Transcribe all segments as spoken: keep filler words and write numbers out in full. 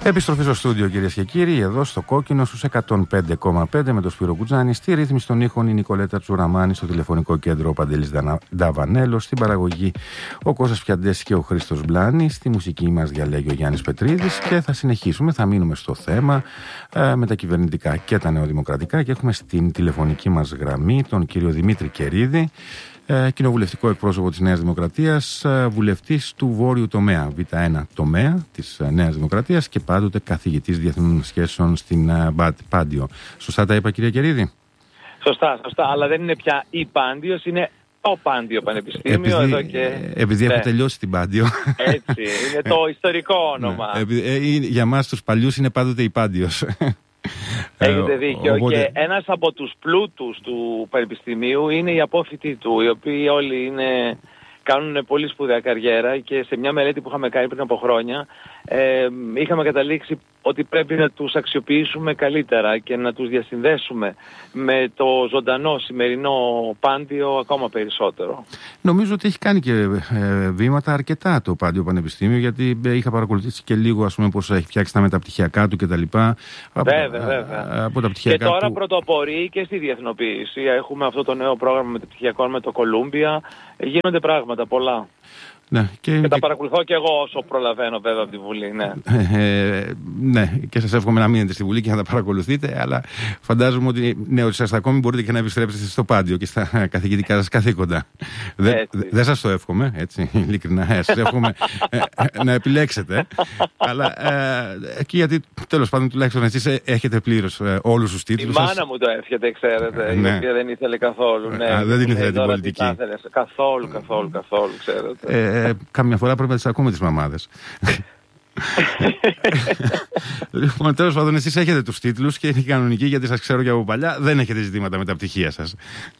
Επιστροφή στο στούντιο, κυρίες και κύριοι, εδώ στο Κόκκινο στους εκατόν πέντε κόμμα πέντε με τον Σπύρο Κουτζάνη. Στη ρύθμιση των ήχων η Νικολέτα Τσουραμάνη, στο τηλεφωνικό κέντρο ο Παντελής Νταβανέλος, στην παραγωγή ο Κώστας Πιαντές και ο Χρήστος Μπλάνης, στη μουσική μας διαλέγει ο Γιάννης Πετρίδης και θα συνεχίσουμε, θα μείνουμε στο θέμα ε, με τα κυβερνητικά και τα νεοδημοκρατικά και έχουμε στην τηλεφωνική μας γραμμή τον κύριο Δημήτρη Κερίδη, κοινοβουλευτικό εκπρόσωπο της Νέας Δημοκρατίας, βουλευτής του Βόρειου Τομέα, Β ένα τομέα της Νέας Δημοκρατίας και πάντοτε καθηγητής διεθνών σχέσεων στην Πάντιο. Σωστά τα είπα, κυρία Κερίδη? Σωστά, σωστά, αλλά δεν είναι πια η Πάντιος, είναι το Πάντιο Πανεπιστήμιο. Επειδή, εδώ και... επειδή ναι. έχω τελειώσει την Πάντιο. Έτσι, είναι το ιστορικό όνομα. Ναι. Επειδή, ε, για μας τους παλιούς είναι πάντοτε η Πάντιος. Έχετε δίκιο. Οπότε... Και ένας από τους πλούτους του Πανεπιστημίου είναι οι απόφοιτοι του, οι οποίοι όλοι είναι, κάνουν πολύ σπουδαία καριέρα και σε μια μελέτη που είχαμε κάνει πριν από χρόνια ε, είχαμε καταλήξει ότι πρέπει να τους αξιοποιήσουμε καλύτερα και να τους διασυνδέσουμε με το ζωντανό σημερινό Πάντιο ακόμα περισσότερο. Νομίζω ότι έχει κάνει και ε, βήματα αρκετά το Πάντιο Πανεπιστήμιο, γιατί ε, είχα παρακολουθήσει και λίγο, ας πούμε, πώς έχει φτιάξει τα μεταπτυχιακά του κτλ. Βέβαια, βέβαια. Από τα πτυχιακά και τώρα που... πρωτοπορεί και στη διεθνοποίηση. Έχουμε αυτό το νέο πρόγραμμα μεταπτυχιακών με το Κολούμπια. Γίνονται πράγματα πολλά. Ναι, και... και τα και... παρακολουθώ και εγώ όσο προλαβαίνω βέβαια από τη Βουλή, ναι. Ε, ναι, και σας εύχομαι να μείνετε στη Βουλή και να τα παρακολουθείτε, αλλά φαντάζομαι ότι ναι, ότι σας ακόμη μπορείτε και να επιστρέψετε στο Πάντιο και στα καθηγητικά σας καθήκοντα. Δεν δε σας το εύχομαι, έτσι, ειλικρινά, σας εύχομαι ε, να επιλέξετε, αλλά ε, και γιατί τέλος πάντων τουλάχιστον εσείς έχετε πλήρως ε, όλους τους τίτλους. Η μάνα μου το εύχεται, ξέρετε, ναι. η οποία δεν ήθελε καθόλου. Ναι, Α, δεν την ήθελε την πολιτική. Καθόλου, καθόλου, καθόλου, ξέρετε. Ε, Ε, καμιά φορά πρέπει να τις ακούμε τις μαμάδες. Λοιπόν, τέλος πάντων, εσείς έχετε τους τίτλους και είναι κανονική, γιατί σας ξέρω και από παλιά. Δεν έχετε ζητήματα με τα πτυχία σας.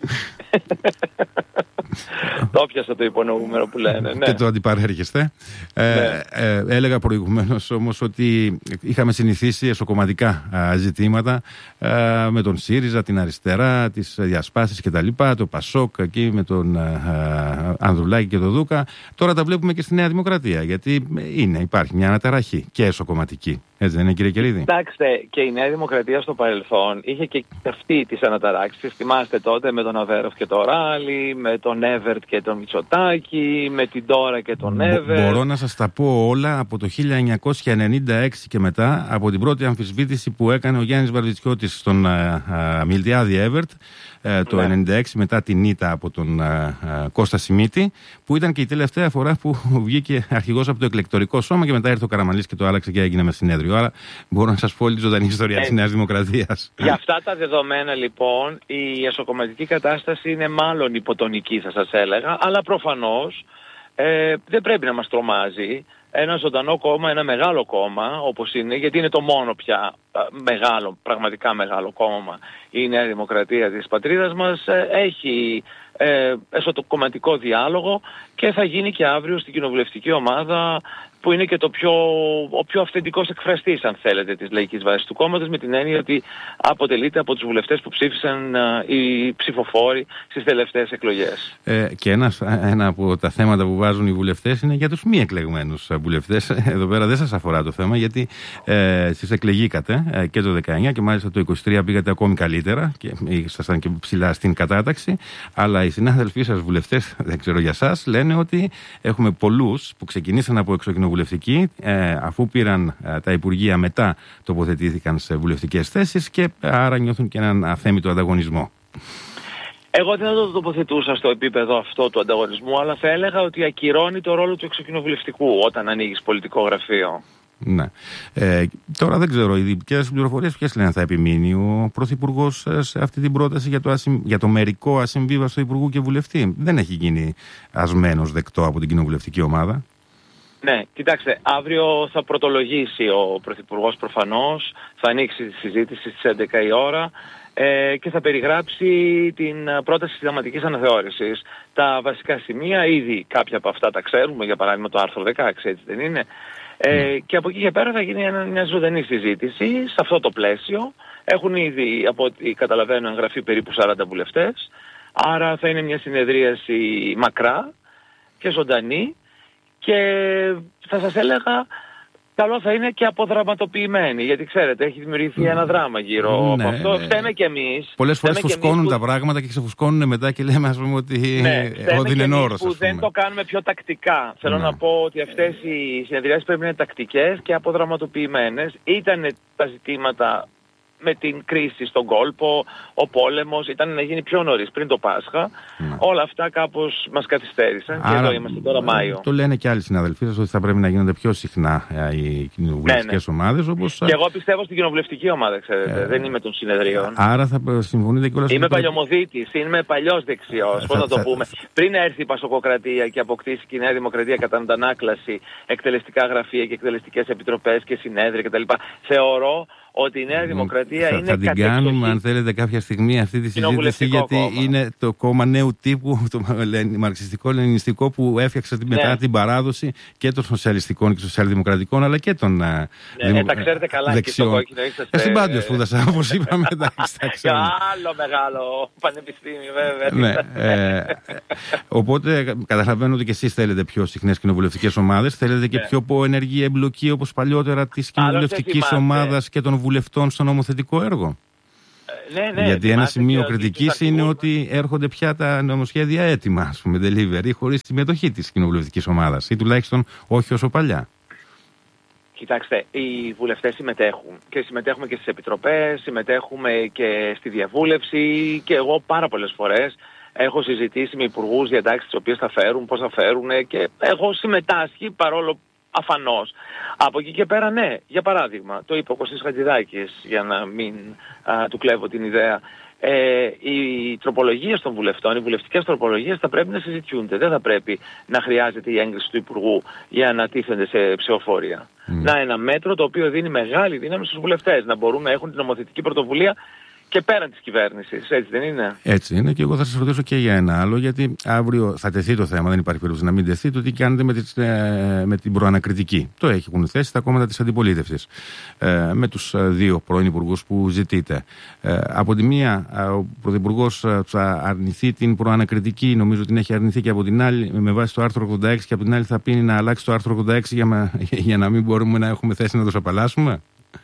Το πιάσα το υπονοούμενο που λένε, ναι. Και το αντιπαρέρχεστε. Ναι. Ε, ε, έλεγα προηγουμένως όμως ότι είχαμε συνηθίσει εσωκομματικά α, ζητήματα α, με τον ΣΥΡΙΖΑ, την αριστερά, τις διασπάσεις κτλ. Το ΠΑΣΟΚ εκεί με τον α, Ανδρουλάκη και τον Δούκα. Τώρα τα βλέπουμε και στη Νέα Δημοκρατία, γιατί είναι, υπάρχει μια αναταραχή και εσωκομματική. Έτσι δεν είναι, κύριε Κερίδη? Κοιτάξτε, και η Νέα Δημοκρατία στο παρελθόν είχε και αυτή τις αναταράξεις. Θυμάστε τότε με τον Αβέροφ και τον Ράλι, με τον Εύερτ και τον Μητσοτάκη, με την Ντόρα και τον Εύερτ. Μπορώ να σας τα πω όλα από το χίλια εννιακόσια ενενήντα έξι και μετά, από την πρώτη αμφισβήτηση που έκανε ο Γιάννης Βαρβιτσιώτης στον Μιλτιάδη Εύερτ το ναι. ενενήντα έξι, μετά την ήττα από τον α, α, Κώστα Σιμίτη, που ήταν και η τελευταία φορά που βγήκε αρχηγός από το εκλεκτορικό σώμα και μετά ήρθε ο Καραμανλής και το άλλαξε και έγινε με συνέδριο. Άρα μπορώ να σας πω όλη τη ζωντανή ιστορία ε, της Νέας Δημοκρατίας. Για αυτά τα δεδομένα λοιπόν η εσωκομματική κατάσταση είναι μάλλον υποτονική, θα σας έλεγα, αλλά προφανώς ε, δεν πρέπει να μας τρομάζει ένα ζωντανό κόμμα, ένα μεγάλο κόμμα όπως είναι, γιατί είναι το μόνο πια μεγάλο, πραγματικά μεγάλο κόμμα η Νέα Δημοκρατία της πατρίδας μας, έχει ε, εσωκομματικό διάλογο και θα γίνει και αύριο στην κοινοβουλευτική ομάδα, που είναι και το πιο, ο πιο αυθεντικός εκφραστής, αν θέλετε, της λαϊκής βάσης του κόμματος, με την έννοια ότι αποτελείται από τους βουλευτές που ψήφισαν α, οι ψηφοφόροι στις τελευταίες εκλογές. Ε, και ένα, ένα από τα θέματα που βάζουν οι βουλευτές είναι για τους μη εκλεγμένους βουλευτές. Εδώ πέρα δεν σας αφορά το θέμα, γιατί ε, εσείς εκλεγήκατε ε, και το δεκαεννιά και μάλιστα το είκοσι τρία πήγατε ακόμη καλύτερα και ήσασταν και ψηλά στην κατάταξη. Αλλά οι συνάδελφοί σας βουλευτές, δεν ξέρω για σας, λένε ότι έχουμε πολλούς που ξεκινήσαν από εξοκοινοβουλευτική, ε, αφού πήραν ε, τα υπουργεία, μετά τοποθετήθηκαν σε βουλευτικές θέσεις και άρα νιώθουν και έναν αθέμητο ανταγωνισμό. Εγώ δεν θα το τοποθετούσα στο επίπεδο αυτό του ανταγωνισμού, αλλά θα έλεγα ότι ακυρώνει το ρόλο του εξοκοινοβουλευτικού όταν ανοίγεις πολιτικό γραφείο. Ναι. Ε, τώρα δεν ξέρω, οι δικές πληροφορίες ποιες λένε θα επιμείνει ο Πρωθυπουργός σε αυτή την πρόταση για το, ασυμ... για το μερικό ασυμβίβαστο υπουργού και βουλευτή? Δεν έχει γίνει ασμένος δεκτό από την κοινοβουλευτική ομάδα. Ναι, κοιτάξτε, αύριο θα πρωτολογήσει ο Πρωθυπουργός προφανώς, θα ανοίξει τη συζήτηση στις έντεκα η ώρα ε, και θα περιγράψει την πρόταση συνταγματικής αναθεώρησης. Τα βασικά σημεία, ήδη κάποια από αυτά τα ξέρουμε, για παράδειγμα το άρθρο δεκαέξι, έτσι δεν είναι? Ε, και από εκεί και πέρα θα γίνει ένα, μια ζωντανή συζήτηση σε αυτό το πλαίσιο. Έχουν ήδη, από ό,τι καταλαβαίνω, εγγραφεί περίπου σαράντα βουλευτές, άρα θα είναι μια συνεδρίαση μακρά και ζωντανή. Και θα σας έλεγα καλό θα είναι και αποδραματοποιημένη. Γιατί ξέρετε, έχει δημιουργηθεί ένα δράμα γύρω ναι, από αυτό. ναι. Φταίμε κι εμείς. Πολλές φορές φουσκώνουν που... τα πράγματα και ξεφουσκώνουν μετά και λέμε, ας πούμε, ότι ναι, ότι είναι όρος. Που δεν το κάνουμε πιο τακτικά. Θέλω ναι. να πω ότι αυτές οι συνεδριάσεις πρέπει να είναι τακτικές και αποδραματοποιημένες. Ήταν τα ζητήματα με την κρίση στον κόλπο, ο πόλεμος, ήταν να γίνει πιο νωρίς, πριν το Πάσχα. Ναι. Όλα αυτά κάπως μας καθυστέρησαν. Άρα, και εδώ είμαστε τώρα Μάιο. Το λένε και άλλοι συναδελφοί σας ότι θα πρέπει να γίνονται πιο συχνά οι κοινοβουλευτικές ναι, ναι. ομάδες. Όπως... Και εγώ πιστεύω στην κοινοβουλευτική ομάδα, ξέρετε. Ε, δεν είμαι των συνεδρίων. Άρα θα συμφωνείτε κιόλας. Είμαι παλιωμοδίτης, είμαι παλιός δεξιός. Πώς να το πούμε. Πριν έρθει η Πασοκοκρατία και αποκτήσει και η Νέα Δημοκρατία κατά αντανάκλαση εκτελεστικά γραφεία και εκτελεστικές επιτροπές και συνέδρια κτλ. Θεωρώ ότι η Νέα Δημοκρατία θα, είναι θα την κάνουμε αν θέλετε κάποια στιγμή αυτή τη συζήτηση, γιατί κόμμα. Είναι το κόμμα νέου τύπου, το μαρξιστικό-λενινιστικό που έφτιαξε μετά ναι. την παράδοση και των σοσιαλιστικών και σοσιαλδημοκρατικών αλλά και των ναι, δημο... τα ξέρετε καλά δεξιών. Και στο είσαστε... Στην Πάντιο σπούδασα, όπως είπαμε. Και άλλο μεγάλο πανεπιστήμιο βέβαια. Ναι, ε, οπότε καταλαβαίνω ότι και εσείς θέλετε πιο συχνές κοινοβουλευτικές ομάδες, θέλετε και ναι. πιο ενεργή εμπλοκή όπως παλιότερα της κοινοβουλευτικής ομάδας και των βουλευτών στο νομοθετικό έργο. Ναι, ναι, γιατί ένα σημείο κριτικής είναι ότι έρχονται πια τα νομοσχέδια έτοιμα, ας πούμε, delivery, χωρίς τη συμμετοχή της κοινοβουλευτικής ομάδας ή τουλάχιστον όχι όσο παλιά. Κοιτάξτε, οι βουλευτές συμμετέχουν και συμμετέχουμε και στις επιτροπές, συμμετέχουμε και στη διαβούλευση και εγώ πάρα πολλές φορές έχω συζητήσει με υπουργούς διατάξεις τις οποίες θα φέρουν, πώς θα φέρουν και έχω συμμετάσχει παρόλο αφανώς. Από εκεί και πέρα ναι, για παράδειγμα, το είπε ο Κωστής Χατζηδάκης για να μην α, του κλέβω την ιδέα. Ε, οι τροπολογίες των βουλευτών, οι βουλευτικές τροπολογίες θα πρέπει να συζητιούνται. Δεν θα πρέπει να χρειάζεται η έγκριση του Υπουργού για να τίθενται σε ψηφοφορία. Mm. Να ένα μέτρο το οποίο δίνει μεγάλη δύναμη στους βουλευτές να μπορούν να έχουν την νομοθετική πρωτοβουλία και πέραν της κυβέρνησης, έτσι δεν είναι? Έτσι είναι και εγώ θα σας ρωτήσω και για ένα άλλο, γιατί αύριο θα τεθεί το θέμα, δεν υπάρχει περίπτωση να μην τεθεί, το τι κάνετε με, τις, ε, με την προανακριτική. Το έχουν θέσει τα κόμματα της αντιπολίτευσης, ε, με τους δύο πρώην υπουργούς που ζητείτε. Ε, από τη μία, ο Πρωθυπουργός θα αρνηθεί την προανακριτική, νομίζω ότι την έχει αρνηθεί και από την άλλη, με βάση το άρθρο ογδόντα έξι, και από την άλλη θα πει να αλλάξει το άρθρο ογδόντα έξι για, μα, για να μην μπορούμε να έχουμε θέση να τους απαλλάσσουμε.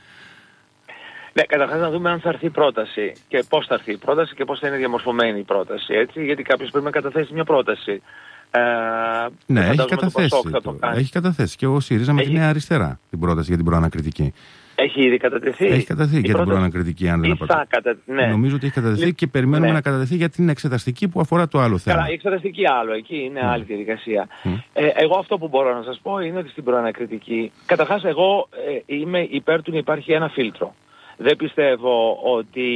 Ναι, καταρχάς να δούμε αν θα έρθει η πρόταση και πώς θα έρθει η πρόταση και πώς θα είναι διαμορφωμένη η πρόταση, έτσι, γιατί κάποιος πρέπει να καταθέσει μια πρόταση. Ε, ναι, έχει καταθέσει, το το έχει καταθέσει και ο ΣΥΡΙΖΑ με τη Νέα Αριστερά την πρόταση για την προανακριτική. Έχει ήδη κατατεθεί. Έχει κατατεθεί για την προανακριτική, αν δεν απατώ. Κατα... Ναι. Νομίζω ότι έχει κατατεθεί και περιμένουμε ναι. να κατατεθεί για την εξεταστική που αφορά το άλλο θέμα. Καλά, η εξεταστική άλλο, εκεί είναι mm. άλλη διαδικασία. Mm. Ε, εγώ αυτό που μπορώ να σας πω είναι ότι στην προανακριτική, καταρχάς εγώ ε, είμαι υπέρ του να υπάρχει ένα φίλτρο. Δεν πιστεύω ότι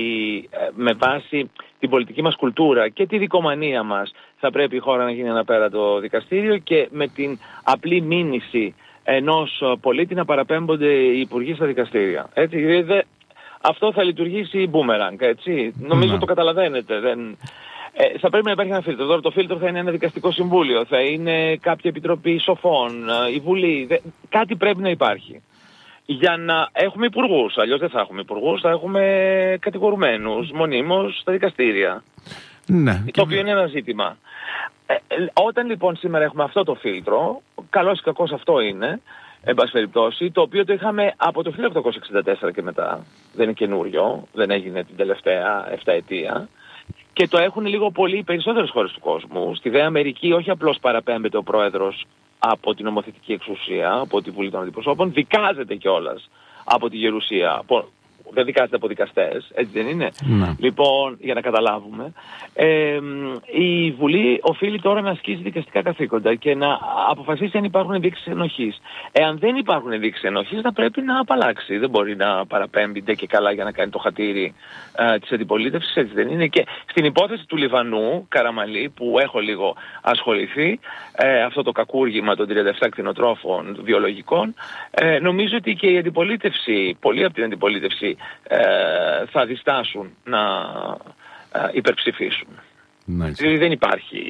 με βάση την πολιτική μας κουλτούρα και τη δικομανία μας θα πρέπει η χώρα να γίνει αναπέρατο δικαστήριο και με την απλή μήνυση ενός πολίτη να παραπέμπονται οι υπουργοί στα δικαστήρια. Έτσι, δε, αυτό θα λειτουργήσει boomerang, έτσι. Νομίζω mm. το καταλαβαίνετε. Δεν... Ε, θα πρέπει να υπάρχει ένα φίλτρο. Τώρα το φίλτρο θα είναι ένα δικαστικό συμβούλιο, θα είναι κάποια επιτροπή σοφών, η Βουλή. Δε... Κάτι πρέπει να υπάρχει. Για να έχουμε υπουργούς, αλλιώς δεν θα έχουμε υπουργούς, θα έχουμε κατηγορουμένους μονίμως στα δικαστήρια. Ναι. Το και... οποίο είναι ένα ζήτημα. Ε, όταν λοιπόν σήμερα έχουμε αυτό το φίλτρο, καλώς ή κακώς αυτό είναι, εν πάση περιπτώσει, το οποίο το είχαμε από το χίλια οκτακόσια εξήντα τέσσερα και μετά. Δεν είναι καινούριο, δεν έγινε την τελευταία εφταετία. Και το έχουν λίγο πολύ οι περισσότερες χώρες του κόσμου. Στη ΔΕ Αμερική όχι απλώς παραπέμπεται ο πρόεδρος από την νομοθετική εξουσία, από τη Βουλή των Αντιπροσώπων, δικάζεται κιόλας από τη Γερουσία. Δεν δικάζεται από δικαστές, έτσι δεν είναι? Ναι. Λοιπόν, για να καταλάβουμε, ε, η Βουλή οφείλει τώρα να ασκήσει δικαστικά καθήκοντα και να αποφασίσει αν υπάρχουν ενδείξεις ενοχής. Εάν δεν υπάρχουν ενδείξεις ενοχής, θα πρέπει να απαλλάξει. Δεν μπορεί να παραπέμπει ντε και καλά για να κάνει το χατήρι ε, της αντιπολίτευσης, έτσι δεν είναι? Και στην υπόθεση του Λιβανού, Καραμαλή, που έχω λίγο ασχοληθεί, ε, αυτό το κακούργημα των τριάντα επτά κτηνοτρόφων βιολογικών, ε, νομίζω ότι και η αντιπολίτευση, πολλοί από την αντιπολίτευση, Ε, θα διστάσουν να ε, υπερψηφίσουν. Δηλαδή δεν υπάρχει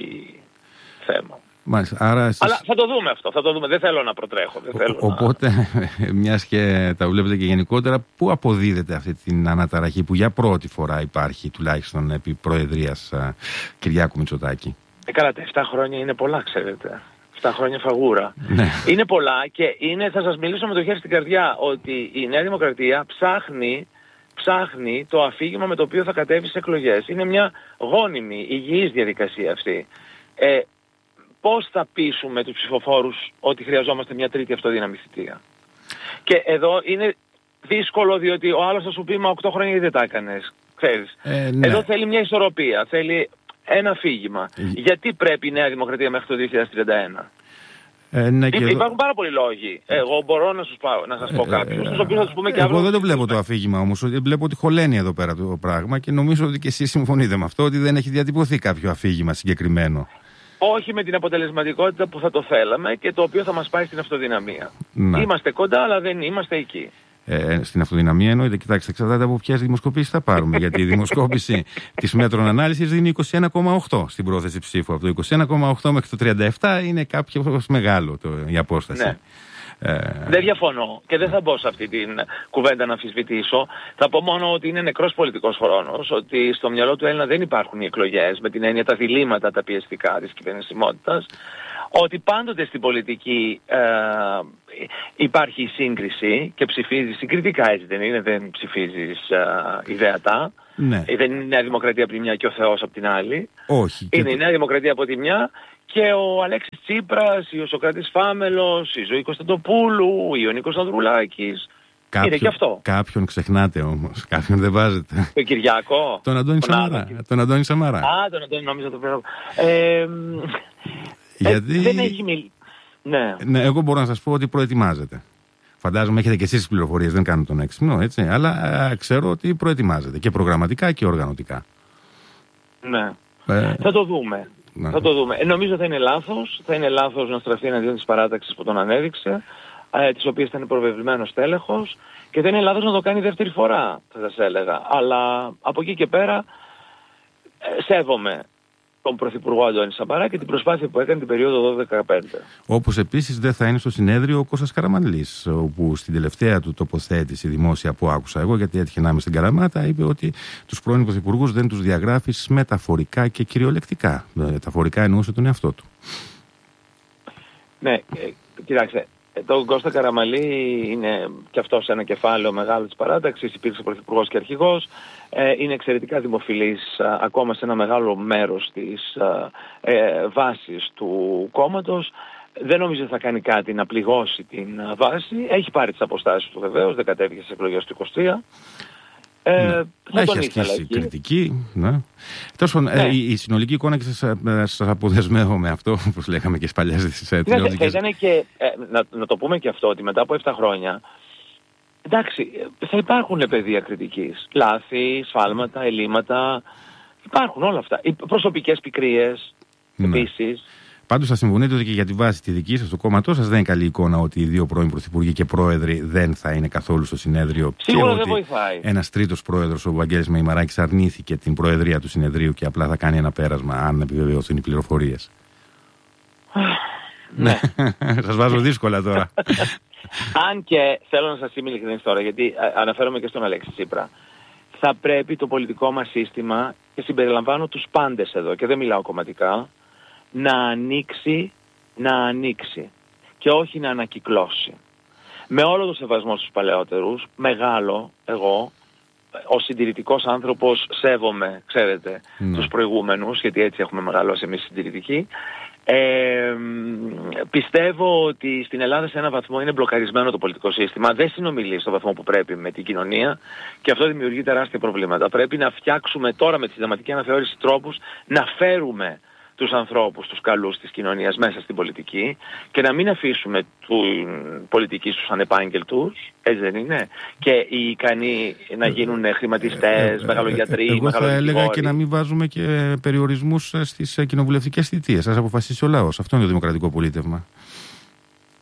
θέμα. Μάλιστα, άρα εσείς... Αλλά θα το δούμε αυτό, θα το δούμε. Δεν θέλω να προτρέχω. Δεν θέλω Ο, οπότε, να... μιας και τα βλέπετε και γενικότερα, πού αποδίδεται αυτή την αναταραχή που για πρώτη φορά υπάρχει, τουλάχιστον επί προεδρίας Κυριάκου Μητσοτάκη? Ε, καλά, τα επτά χρόνια είναι πολλά, ξέρετε. Επτά χρόνια φαγούρα. Ναι. Είναι πολλά και είναι, θα σας μιλήσω με το χέρι στην καρδιά, ότι η Νέα Δημοκρατία ψάχνει, ψάχνει το αφήγημα με το οποίο θα κατέβει στις εκλογές. Είναι μια γόνιμη, υγιής διαδικασία αυτή. Ε, πώς θα πείσουμε τους ψηφοφόρους ότι χρειαζόμαστε μια τρίτη αυτοδύναμη θητεία? Και εδώ είναι δύσκολο, διότι ο άλλος θα σου πει μα οκτώ χρόνια ήδη δεν τα έκανες. Ξέρεις. Ε, ναι. Εδώ θέλει μια ισορροπία, θέλει ένα αφήγημα. Ε... Γιατί πρέπει η Νέα Δημοκρατία μέχρι το δύο χιλιάδες τριάντα ένα? Ε, ναι, Υ, εδώ... Υπάρχουν πάρα πολλοί λόγοι. Εγώ μπορώ να σας, πάω, να σας πω κάποιους, στους οποίους θα τους πούμε και αύριο. Εγώ δεν το βλέπω το αφήγημα όμως. Βλέπω ότι χωλαίνει εδώ πέρα το πράγμα και νομίζω ότι και εσείς συμφωνείτε με αυτό, ότι δεν έχει διατυπωθεί κάποιο αφήγημα συγκεκριμένο. Όχι με την αποτελεσματικότητα που θα το θέλαμε και το οποίο θα μας πάει στην αυτοδυναμία. Να. Είμαστε κοντά, αλλά δεν είμαστε εκεί. Ε, στην αυτοδυναμία εννοείται, κοιτάξτε, εξαρτάται από ποιες δημοσκοπήσεις θα πάρουμε. Γιατί η δημοσκόπηση της μέτρων ανάλυσης δίνει είκοσι ένα κόμμα οκτώ στην πρόθεση ψήφου. Από το είκοσι ένα κόμμα οκτώ μέχρι το τριάντα επτά είναι κάποιο μεγάλο το, η απόσταση. Ναι. Ε... Δεν διαφωνώ και δεν θα μπω σε αυτή την κουβέντα να αμφισβητήσω. Θα πω μόνο ότι είναι νεκρός πολιτικός χρόνος, ότι στο μυαλό του Έλληνα δεν υπάρχουν οι εκλογές, με την έννοια τα διλήμματα, τα πιεστικά της κυβερνησιμότητας. Ότι πάντοτε στην πολιτική ε, υπάρχει σύγκριση και ψηφίζεις συγκριτικά, έτσι δεν είναι, δεν ψηφίζεις ε, ιδεατά. Ναι. Δεν είναι η Νέα Δημοκρατία από τη μια και ο Θεός από την άλλη. Όχι. Είναι και... η Νέα Δημοκρατία από τη μια και ο Αλέξης Τσίπρας, ή ο Σωκράτης Φάμελος, η Ζωή Κωνσταντοπούλου, ή ο Νίκος Ανδρουλάκης. Κάποιο, είναι και αυτό. Κάποιον ξεχνάτε όμως. Κάποιον δεν βάζετε. Τον Κυριάκο. Τον Αντώνη Σαμαρά. Τον Αντώνη Σαμαρά. Α, τον Αντώνη νόμιζα το πέρα. Ε, Γιατί... ε, δεν έχει μιλ... ναι. ναι. Εγώ μπορώ να σας πω ότι προετοιμάζεται. Φαντάζομαι έχετε και εσείς τις πληροφορίες, δεν κάνω τον έξυπνο, έτσι. Αλλά α, ξέρω ότι προετοιμάζεται και προγραμματικά και οργανωτικά. Ναι. Ε... Θα το δούμε. Ναι. Θα το δούμε. Ε, νομίζω θα είναι λάθος. Θα είναι λάθος να στραφεί εναντίον της παράταξης που τον ανέδειξε, ε, της οποίας ήταν προβεβλημένος τέλεχος, και δεν είναι λάθος να το κάνει δεύτερη φορά, θα σας έλεγα. Αλλά από εκεί και πέρα ε, σέβομαι τον Πρωθυπουργό Αντώνη Σαμαρά και την προσπάθεια που έκανε την περίοδο δώδεκα δεκαπέντε. Όπως επίσης δεν θα είναι στο συνέδριο ο Κώστας Καραμανλής, όπου στην τελευταία του τοποθέτηση δημόσια που άκουσα εγώ, γιατί έτυχε να είμαι στην Καλαμάτα, είπε ότι τους πρώην πρωθυπουργούς δεν τους διαγράφεις μεταφορικά και κυριολεκτικά. Μεταφορικά εννοούσε τον εαυτό του. Ναι, ε, κοιτάξτε. Το Κώστα Καραμανλή είναι και αυτός ένα κεφάλαιο μεγάλο της παράταξης, υπήρξε πρωθυπουργός και αρχηγός, ε, είναι εξαιρετικά δημοφιλής α, ακόμα σε ένα μεγάλο μέρος της α, ε, βάσης του κόμματος. Δεν νομίζω ότι θα κάνει κάτι να πληγώσει την α, βάση. Έχει πάρει τις αποστάσεις του βεβαίως, δεν κατέβηκε στις εκλογές του είκοσι τρία. Ε, ναι. θα έχει τον ασκήσει κριτική. Ναι. Τόσο, ναι. ε, η, η συνολική εικόνα, και σας, σας αποδεσμεύω με αυτό, όπως λέγαμε και στις παλιές τις τηλεοπτικές. Ναι, και, ε, να, να το πούμε και αυτό, ότι μετά από επτά χρόνια, εντάξει, θα υπάρχουν πεδία κριτικής. Λάθη, σφάλματα, ελλείμματα, υπάρχουν όλα αυτά. Οι προσωπικές πικρίες, ναι. Επίσης. Πάντως θα συμφωνείτε ότι και για τη βάση τη δική σας, του κόμματός σας, δεν είναι καλή εικόνα ότι οι δύο πρώην πρωθυπουργοί και πρόεδροι δεν θα είναι καθόλου στο συνέδριο. Σίγουρα και δεν βοηθάει. Ένας τρίτος πρόεδρος, ο Βαγγέλης Μεϊμαράκης, αρνήθηκε την προεδρία του συνεδρίου και απλά θα κάνει ένα πέρασμα αν επιβεβαιωθούν οι πληροφορίες. Ναι. Σας βάζω δύσκολα τώρα. Αν και θέλω να σας είμαι ειλικρινής τώρα, γιατί αναφέρομαι και στον Αλέξη Τσίπρα. Θα πρέπει το πολιτικό μας σύστημα, και συμπεριλαμβάνω τους πάντες εδώ και δεν μιλάω κομματικά, να ανοίξει, να ανοίξει και όχι να ανακυκλώσει. Με όλο το σεβασμό στους παλαιότερους, μεγάλο, εγώ, ως συντηρητικός άνθρωπος σέβομαι, ξέρετε, mm. τους προηγούμενους, γιατί έτσι έχουμε μεγαλώσει εμείς συντηρητικοί. Ε, πιστεύω ότι στην Ελλάδα σε έναν βαθμό είναι μπλοκαρισμένο το πολιτικό σύστημα, δεν συνομιλεί στο βαθμό που πρέπει με την κοινωνία και αυτό δημιουργεί τεράστια προβλήματα. Πρέπει να φτιάξουμε τώρα με τη συνταγματική αναθεώρηση τρόπους να φέρουμε τους ανθρώπους, τους καλούς της κοινωνίας μέσα στην πολιτική και να μην αφήσουμε την πολιτική στους ανεπάγγελτους, έτσι δεν είναι, και οι ικανοί να γίνουν χρηματιστές, μεγαλογιατροί, εγώ θα έλεγα και να μην βάζουμε και περιορισμούς στις κοινοβουλευτικές θητείες. Ας αποφασίσει ο λαός. Αυτό είναι το δημοκρατικό πολίτευμα.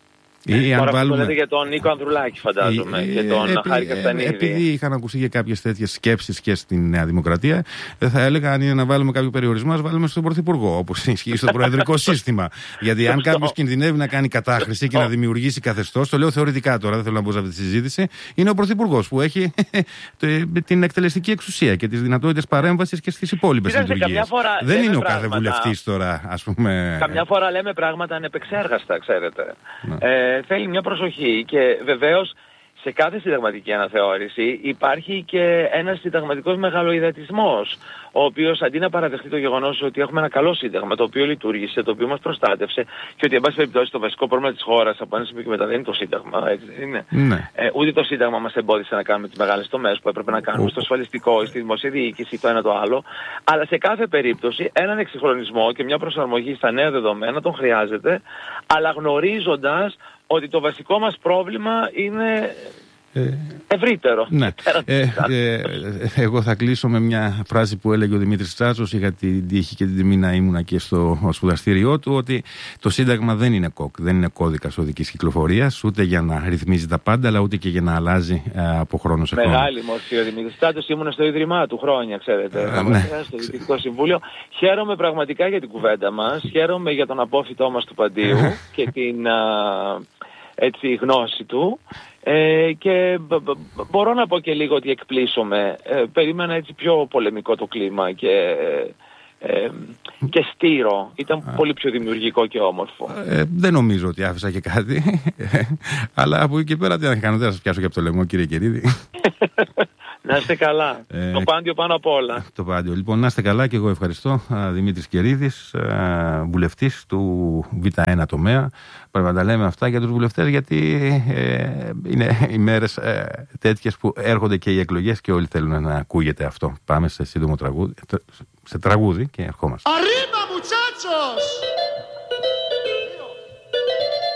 Ή αν Τώρα βάλουμε... αυτό λέτε για τον Νίκο Ανδρουλάκη, φαντάζομαι, ή, και τον επει... Χάρη Καστανίδη. Επειδή είχαν ακουστεί και κάποιες τέτοιες σκέψεις και στην Νέα Δημοκρατία, θα έλεγα αν είναι να βάλουμε κάποιο περιορισμό, ας βάλουμε στον Πρωθυπουργό, όπως ισχύει στο προεδρικό σύστημα. Γιατί αν κάποιος κινδυνεύει να κάνει κατάχρηση και να δημιουργήσει καθεστώς, το λέω θεωρητικά τώρα, δεν θέλω να μπω σε αυτή τη συζήτηση, είναι ο Πρωθυπουργός που έχει την εκτελεστική εξουσία και τις δυνατότητες παρέμβασης και στις υπόλοιπες λειτουργίες. Δεν είναι ο κάθε βουλευτής τώρα, ας πούμε. Καμιά φορά λέμε πράγματα ανεπεξέργαστα, ξέρετε. Ε, θέλει μια προσοχή και βεβαίως σε κάθε συνταγματική αναθεώρηση υπάρχει και ένας συνταγματικός μεγαλοειδατισμός, ο οποίος αντί να παραδεχτεί το γεγονός ότι έχουμε ένα καλό σύνταγμα, το οποίο λειτουργήσε, το οποίο μας προστάτευσε και ότι εν πάση περιπτώσει το βασικό πρόβλημα της χώρας από ένα σημείο και μετά δεν είναι το σύνταγμα, έτσι δεν είναι. Ναι. Ε, ούτε το σύνταγμα μας εμπόδισε να κάνουμε τις μεγάλες τομές που έπρεπε να κάνουμε στο ασφαλιστικό ή στη δημοσία διοίκηση, το ένα το άλλο. Αλλά σε κάθε περίπτωση έναν εξυγχρονισμό και μια προσαρμογή στα νέα δεδομένα τον χρειάζεται, αλλά γνωρίζοντας ότι το βασικό μας πρόβλημα είναι ευρύτερο. Ναι. Ε, ε, εγώ θα κλείσω με μια φράση που έλεγε ο Δημήτρης Τσάτσος. Είχα την τύχη και την τιμή να ήμουνα και στο σπουδαστήριό του, ότι το Σύνταγμα δεν είναι κοκ, δεν είναι κώδικας οδικής κυκλοφορίας, ούτε για να ρυθμίζει τα πάντα, αλλά ούτε και για να αλλάζει ε, από χρόνο σε χρόνο. Μεγάλη μορφή ο Δημήτρης Τσάτσος, ήμουν στο Ίδρυμά του χρόνια, ξέρετε. Ε, ναι. Στο Διοικητικό Συμβούλιο. Χαίρομαι πραγματικά για την κουβέντα μας, χαίρομαι για τον απόφοιτό μας του Παντίου και την α, έτσι, γνώση του. Ε, και μπ, μπ, μπορώ να πω και λίγο ότι εκπλήσωμαι. Ε, περίμενα έτσι πιο πολεμικό το κλίμα και, ε, και στήρο. Ήταν Α. πολύ πιο δημιουργικό και όμορφο. Ε, δεν νομίζω ότι άφησα και κάτι. Αλλά από εκεί και πέρα τι να κάνω, δεν θα σας πιάσω και από το λαιμό, κύριε Κερίδη. Να είστε καλά. Ε, το πάντιο πάνω απ' όλα. Το πάντιο. Λοιπόν, να είστε καλά και εγώ ευχαριστώ. Δημήτρης Κερίδης, βουλευτής του Β ένα τομέα. Πρέπει να τα λέμε αυτά για τους βουλευτές, γιατί ε, είναι οι μέρες ε, τέτοιες που έρχονται και οι εκλογές και όλοι θέλουν να ακούγεται αυτό. Πάμε σε σύντομο τραγούδι, σε τραγούδι και ερχόμαστε. Arriba, muchachos!